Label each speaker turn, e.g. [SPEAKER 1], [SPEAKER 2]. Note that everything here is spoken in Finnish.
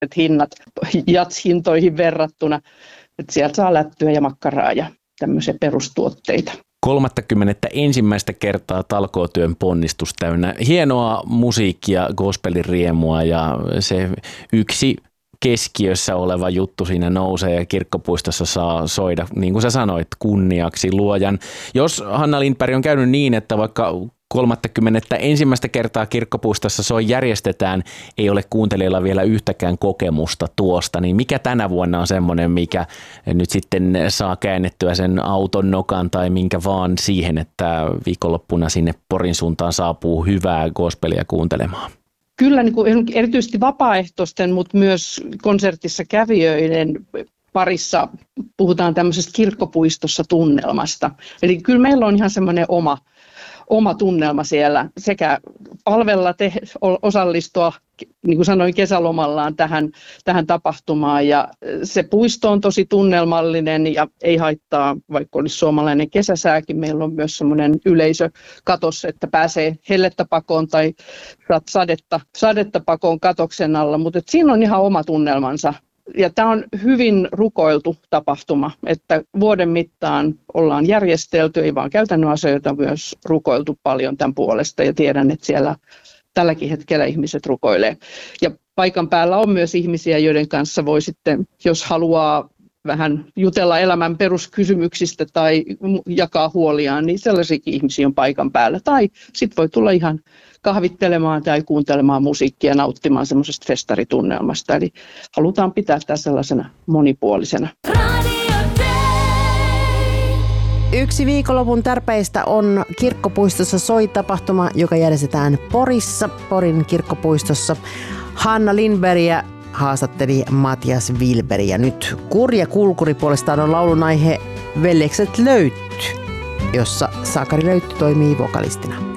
[SPEAKER 1] hinnat jatshintoihin verrattuna. Että sieltä saa lättyä ja makkaraa ja tämmöisiä perustuotteita.
[SPEAKER 2] 31. kertaa talkootyön ponnistus täynnä hienoa musiikkia, gospelin riemua ja se yksi keskiössä oleva juttu siinä nousee ja Kirkkopuistossa saa soida, niin kuin sä sanoit, kunniaksi luojan. Jos Hanna Lindberg on käynyt niin, että vaikka 31. kertaa Kirkkopuistossa järjestetään, ei ole kuuntelijalla vielä yhtäkään kokemusta tuosta, niin mikä tänä vuonna on semmoinen, mikä nyt sitten saa käännettyä sen auton nokan tai minkä vaan siihen, että viikonloppuna sinne Porin suuntaan saapuu hyvää gospelia kuuntelemaan?
[SPEAKER 1] Kyllä niin kuin erityisesti vapaaehtoisten, mutta myös konsertissa kävijöiden parissa puhutaan tämmöisestä Kirkkopuistossa tunnelmasta. Eli kyllä meillä on ihan semmoinen oma tunnelma siellä sekä palvella, osallistua, niin kuin sanoin, kesälomallaan tähän tapahtumaan. Ja se puisto on tosi tunnelmallinen ja ei haittaa, vaikka olisi suomalainen kesäsääkin. Meillä on myös semmoinen yleisökatos, että pääsee hellettä pakoon tai sadetta pakoon katoksen alla, mutta siinä on ihan oma tunnelmansa. Ja tämä on hyvin rukoiltu tapahtuma, että vuoden mittaan ollaan järjestelty, ei vaan käytännön asioita, myös rukoiltu paljon tämän puolesta ja tiedän, että siellä tälläkin hetkellä ihmiset rukoilee. Ja paikan päällä on myös ihmisiä, joiden kanssa voi sitten, jos haluaa vähän jutella elämän peruskysymyksistä tai jakaa huoliaan, niin sellaisiakin ihmisiä on paikan päällä. Tai sitten voi tulla ihan kahvittelemaan tai kuuntelemaan musiikkia, nauttimaan semmoisesta festaritunnelmasta. Eli halutaan pitää tämä sellaisena monipuolisena.
[SPEAKER 3] Yksi viikonlopun tärpeistä on Kirkkopuistossa soi-tapahtuma, joka järjestetään Porissa, Porin Kirkkopuistossa. Hanna Lindbergia haastatteli Matias Wilberg ja nyt Kurja Kulkuri puolestaan on laulun aihe Veljekset Löytty, jossa Sakari Löytty toimii vokalistina.